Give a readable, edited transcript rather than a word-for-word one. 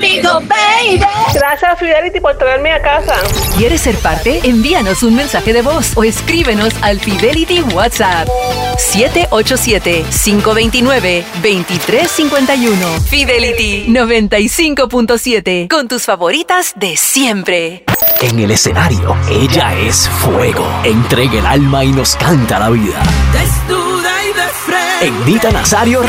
conmigo, baby. Gracias, Fidelity, por traerme a casa. ¿Quieres ser parte? Envíanos un mensaje de voz o escríbenos al Fidelity WhatsApp 787-529-2351. Fidelity 95.7, con tus favoritas de siempre. En el escenario, ella es fuego. Entrega el alma y nos canta la vida. Desnuda y de frente. Edita Nazario